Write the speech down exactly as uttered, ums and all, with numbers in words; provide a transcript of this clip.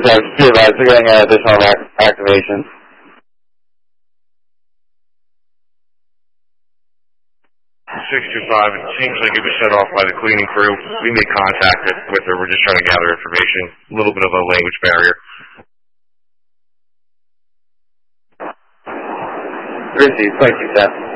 uh, be advised, we're getting uh, additional act- activation. six two five, it seems like it was set off by the cleaning crew. We made contact with her. We're just trying to gather information. A little bit of a language barrier. Received. Thank you, Seth.